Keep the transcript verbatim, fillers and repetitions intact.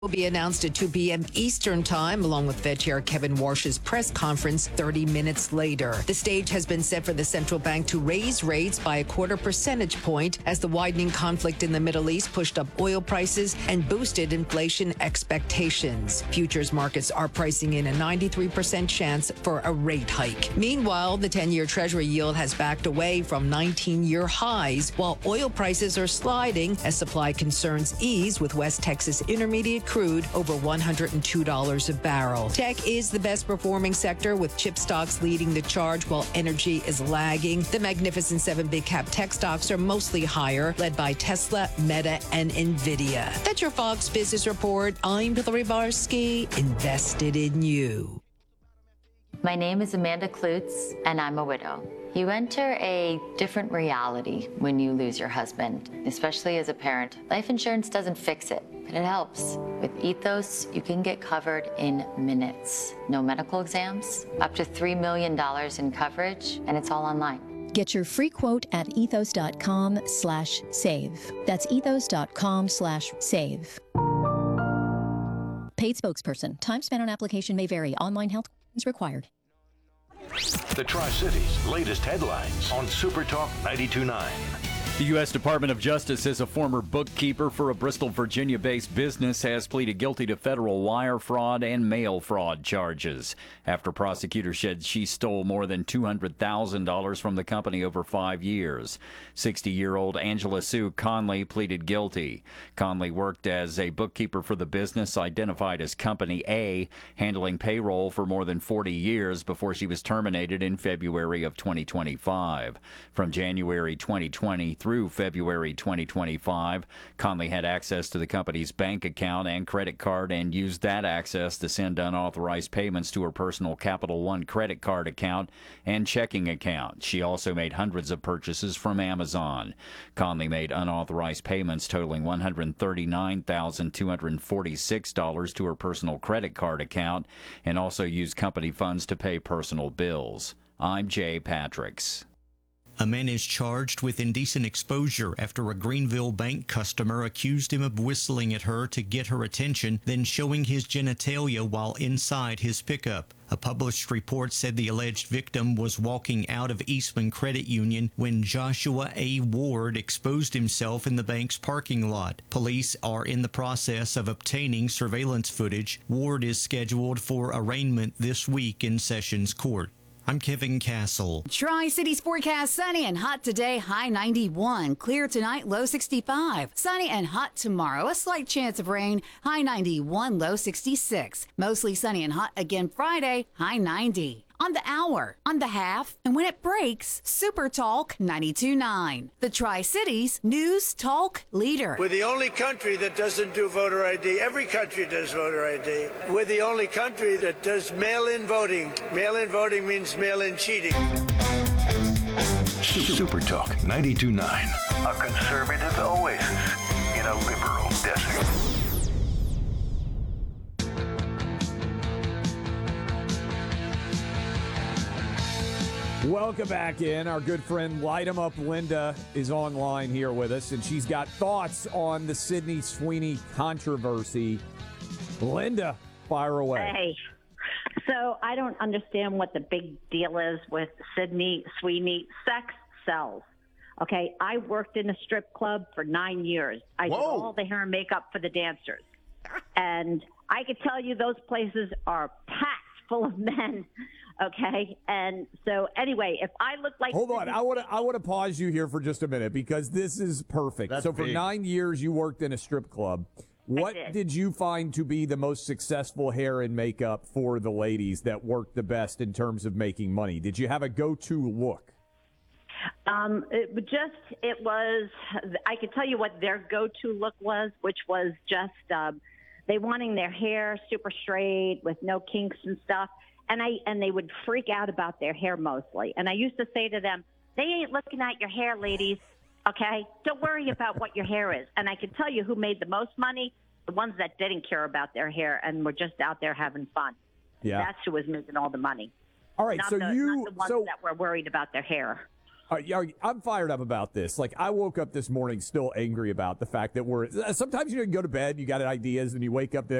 Will be announced at two p.m. Eastern Time, along with Fed Chair Kevin Warsh's press conference thirty minutes later. The stage has been set for the central bank to raise rates by a quarter percentage point as the widening conflict in the Middle East pushed up oil prices and boosted inflation expectations. Futures markets are pricing in a ninety-three percent chance for a rate hike. Meanwhile, the ten-year Treasury yield has backed away from nineteen-year highs, while oil prices are sliding as supply concerns ease, with West Texas Intermediate crude over one hundred two dollars a barrel. Tech is the best performing sector, with chip stocks leading the charge while energy is lagging. The Magnificent Seven big cap tech stocks are mostly higher, led by Tesla, Meta, and Nvidia. That's your Fox Business Report. I'm Hillary Barsky, invested in you. My name is Amanda Klutz, and I'm a widow. You enter a different reality when you lose your husband, especially as a parent. Life insurance doesn't fix it, but it helps. With Ethos, you can get covered in minutes. No medical exams, up to three million dollars in coverage, and it's all online. Get your free quote at ethos.com slash save. That's ethos.com slash save. Paid spokesperson. Time spent on application may vary. Online health is required. The Tri-Cities' latest headlines on Super Talk ninety-two point nine. The U S Department of Justice says a former bookkeeper for a Bristol, Virginia-based business has pleaded guilty to federal wire fraud and mail fraud charges after prosecutors said she stole more than two hundred thousand dollars from the company over five years. sixty-year-old Angela Sue Conley pleaded guilty. Conley worked as a bookkeeper for the business identified as Company A, handling payroll for more than forty years before she was terminated in February of twenty twenty-five. From January twenty twenty through February twenty twenty-five, Conley had access to the company's bank account and credit card and used that access to send unauthorized payments to her personal Capital One credit card account and checking account. She also made hundreds of purchases from Amazon. Conley made unauthorized payments totaling one hundred thirty-nine thousand two hundred forty-six dollars to her personal credit card account and also used company funds to pay personal bills. I'm Jay Patricks. A man is charged with indecent exposure after a Greenville bank customer accused him of whistling at her to get her attention, then showing his genitalia while inside his pickup. A published report said the alleged victim was walking out of Eastman Credit Union when Joshua A. Ward exposed himself in the bank's parking lot. Police are in the process of obtaining surveillance footage. Ward is scheduled for arraignment this week in Sessions Court. I'm Kevin Castle. Tri-Cities forecast: sunny and hot today, high ninety-one. Clear tonight, low sixty-five. Sunny and hot tomorrow, a slight chance of rain, high ninety-one, low sixty-six. Mostly sunny and hot again Friday, high ninety. On the hour, on the half, and when it breaks, Super Talk ninety-two point nine. The Tri-Cities News Talk Leader. We're the only country that doesn't do voter I D. Every country does voter I D. We're the only country that does mail-in voting. Mail-in voting means mail-in cheating. Super Talk ninety-two point nine. A conservative oasis in a liberal desert. Welcome back in. Our good friend Light 'em Up Linda is online here with us, and she's got thoughts on the Sydney Sweeney controversy. Linda, fire away. Hey, so I don't understand what the big deal is with Sydney Sweeney. Sex sells. Okay, I worked in a strip club for nine years. I Whoa. did all the hair and makeup for the dancers. And I can tell you those places are packed full of men. Okay, and so anyway, if I look like hold on, I want to I want to pause you here for just a minute because this is perfect. That's so for big. nine years, you worked in a strip club. What did. did you find to be the most successful hair and makeup for the ladies that worked the best in terms of making money? Did you have a go-to look? Um, it was just it was. I could tell you what their go-to look was, which was just um, they wanting their hair super straight with no kinks and stuff. And I and they would freak out about their hair mostly. And I used to say to them, they ain't looking at your hair, ladies, okay? Don't worry about what your hair is. And I can tell you who made the most money, the ones that didn't care about their hair and were just out there having fun. Yeah. That's who was making all the money. All right, not so the, you not the ones so that were worried about their hair. Uh, yeah, I'm fired up about this. Like, I woke up this morning still angry about the fact that we're. Sometimes you know, you go to bed, you got ideas, and you wake up the